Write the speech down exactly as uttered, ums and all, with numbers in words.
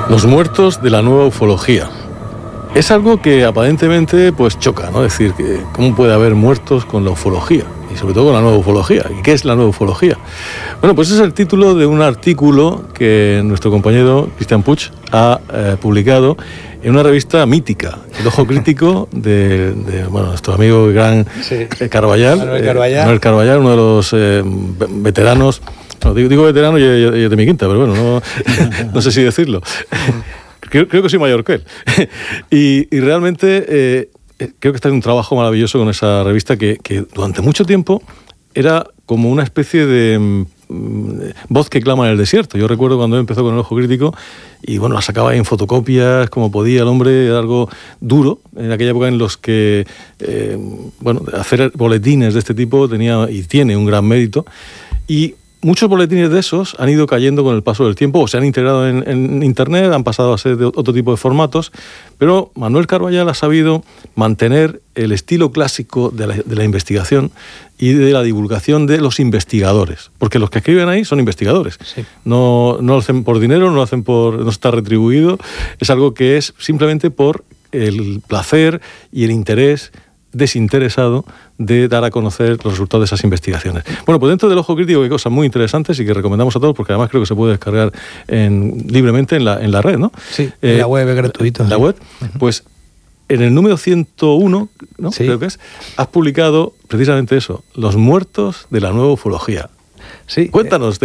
Los muertos de la nueva ufología. Es algo que aparentemente pues choca, ¿no? Es decir, que ¿cómo puede haber muertos con la ufología? Y sobre todo con la nueva ufología. ¿Y qué es la nueva ufología? Bueno, pues es el título de un artículo que nuestro compañero Cristian Puig ha eh, publicado en una revista mítica, El Ojo Crítico, de, de bueno, nuestro amigo gran sí. Carballal, Manuel Carballal. Eh, Manuel Carballal, uno de los eh, veteranos, no, digo, digo veterano y, y, y de mi quinta, pero bueno, no, no sé si decirlo. Creo, creo que soy mayor que él. y, y realmente eh, creo que está en un trabajo maravilloso con esa revista que, que durante mucho tiempo era como una especie de mm, voz que clama en el desierto. Yo recuerdo cuando él empezó con El Ojo Crítico y bueno, la sacaba en fotocopias como podía el hombre, era algo duro en aquella época en los que eh, bueno, hacer boletines de este tipo tenía y tiene un gran mérito. Y muchos boletines de esos han ido cayendo con el paso del tiempo o se han integrado en, en Internet, han pasado a ser de otro tipo de formatos, pero Manuel Carballal ha sabido mantener el estilo clásico de la, de la investigación y de la divulgación de los investigadores, porque los que escriben ahí son investigadores. Sí. No, no lo hacen por dinero, no lo hacen por, no está retribuido, es algo que es simplemente por el placer y el interés desinteresado de dar a conocer los resultados de esas investigaciones. Bueno, pues dentro del Ojo Crítico hay cosas muy interesantes y que recomendamos a todos porque además creo que se puede descargar en, libremente en la, en la red, ¿no? Sí, eh, en la web es gratuito. En la web, uh-huh. Pues en el número ciento uno, ¿no? Sí. Creo que es, has publicado precisamente eso, los muertos de la nueva ufología. Sí. Cuéntanos.